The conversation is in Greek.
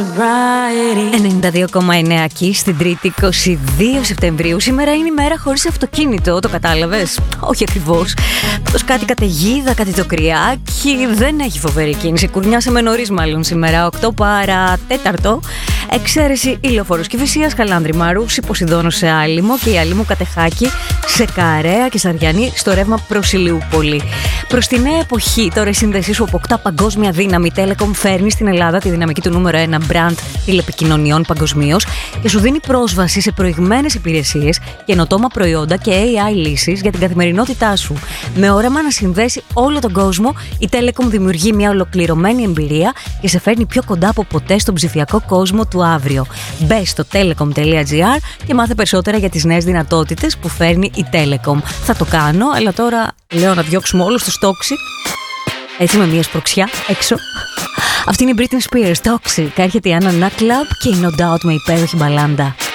92,9 εκεί στην Τρίτη 22 Σεπτεμβρίου. Σήμερα είναι η μέρα χωρίς αυτοκίνητο, το κατάλαβες? Όχι ακριβώς. Πως κάτι καταιγίδα, κάτι το κρυάκι, δεν έχει φοβερή κίνηση. Κουρνιάσαμε νωρίς μάλλον σήμερα, 8 παρά τέταρτο. Εξαίρεση ηλιοφόρος Κηφισίας, Χαλάνδρη Μαρούση, Ποσειδώνο σε Άλυμο και η Άλυμο Κατεχάκη σε Καρέα και Σαριανή στο ρεύμα προς Ηλιούπολη. Προς τη νέα εποχή, τώρα η σύνδεσή σου αποκτά παγκόσμια δύναμη. Η Telecom φέρνει στην Ελλάδα τη δυναμική του νούμερο 1 brand τηλεπικοινωνιών παγκοσμίως και σου δίνει πρόσβαση σε προηγμένες υπηρεσίες, καινοτόμα προϊόντα και AI λύσεις για την καθημερινότητά σου. Με όραμα να συνδέσει όλο τον κόσμο, η Telecom δημιουργεί μια ολοκληρωμένη εμπειρία και σε φέρνει πιο κοντά από ποτέ στον ψηφιακό κόσμο του αύριο. Μπες στο telecom.gr και μάθε περισσότερα για τις νέες δυνατότητες που φέρνει η Telecom. Θα το κάνω, αλλά τώρα λέω να διώξουμε όλους τους τόξι. Έτσι με μια σπροξιά έξω. Αυτή είναι η Britney Spears, Toxic. Έρχεται η Anna Club και η No Doubt με υπέροχη μπαλάντα.